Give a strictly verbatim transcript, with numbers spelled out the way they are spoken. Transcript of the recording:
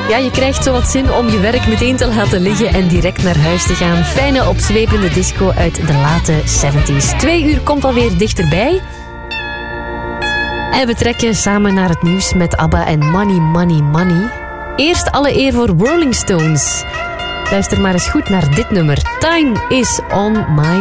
Ja, je krijgt zo wat zin om je werk meteen te laten liggen en direct naar huis te gaan. Fijne, opzwepende disco uit de late zeventig. Twee uur komt alweer dichterbij. En we trekken samen naar het nieuws met ABBA en Money, Money, Money. Eerst alle eer voor Rolling Stones. Luister maar eens goed naar dit nummer. Time is on my